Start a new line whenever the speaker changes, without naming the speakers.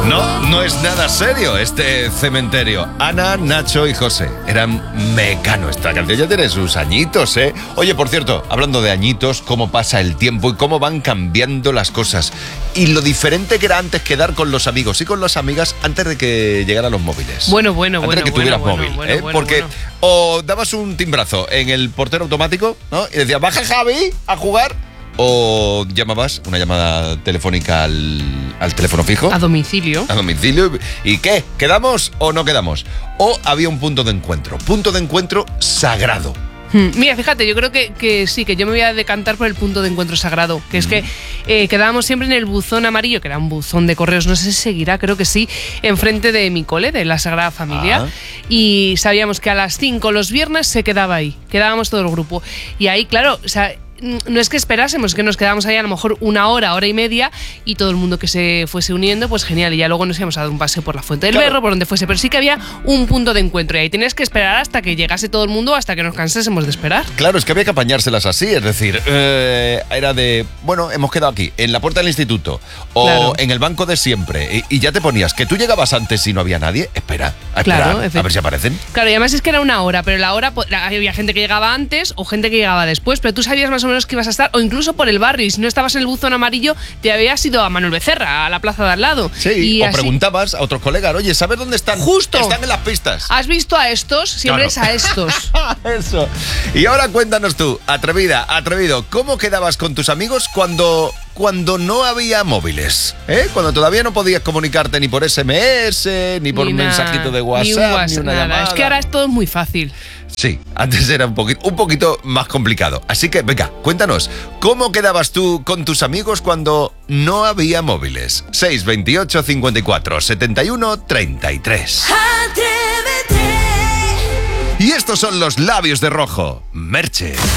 No es nada serio este cementerio. Ana, Nacho y José eran Mecano. Esta canción ya tiene sus añitos, ¿eh? Oye, por cierto, hablando de añitos, cómo pasa el tiempo y cómo van cambiando las cosas. Y lo diferente que era antes quedar con los amigos y con las amigas antes de que llegaran los móviles. Antes de que tuvieras móvil, ¿eh? Porque o dabas un timbrazo en el portero automático, ¿no? Y decías, baja Javi a jugar. O llamabas una llamada telefónica al teléfono fijo.
A domicilio.
A domicilio. ¿Y qué? ¿Quedamos o no quedamos? O había un punto de encuentro. Punto de encuentro sagrado.
Mira, fíjate, yo creo que sí, que yo me voy a decantar por el punto de encuentro sagrado, que es que quedábamos siempre en el buzón amarillo, que era un buzón de correos, no sé si seguirá, creo que sí, enfrente de mi cole, de la Sagrada Familia, y sabíamos que a las 5 los viernes se quedaba ahí, quedábamos todo el grupo, y ahí, claro, o sea, no es que esperásemos, que nos quedábamos ahí a lo mejor una hora, hora y media, y todo el mundo que se fuese uniendo, pues genial, y ya luego nos íbamos a dar un paseo por la Fuente del Berro, por donde fuese, pero sí que había un punto de encuentro, y ahí tenías que esperar hasta que llegase todo el mundo, hasta que nos cansásemos de esperar.
Claro, es que había que apañárselas así, es decir, era de, bueno, hemos quedado aquí, en la puerta del instituto, o en el banco de siempre, y ya te ponías, que tú llegabas antes y no había nadie, espera, a ver si aparecen.
Claro, y además es que era una hora, pero la hora, había gente que llegaba antes o gente que llegaba después, pero tú sabías más o menos que ibas a estar, o incluso por el barrio, y si no estabas en el buzón amarillo, te habías ido a Manuel Becerra, a la plaza de al lado.
Sí,
y
o preguntabas a otros colegas, oye, ¿sabes dónde están?
Justo.
Están en las pistas.
¿Has visto a estos? Siempre es a estos.
Eso. Y ahora cuéntanos tú, atrevida, atrevido, ¿cómo quedabas con tus amigos cuando no había móviles? Cuando todavía no podías comunicarte ni por SMS, ni por un mensajito de WhatsApp, ni una llamada.
Es que ahora todo es muy fácil.
Sí, antes era un poquito más complicado. Así que, venga, cuéntanos, ¿cómo quedabas tú con tus amigos cuando no había móviles? 628 54 71 33. Atrévete. Y estos son los Labios de Rojo, Merche.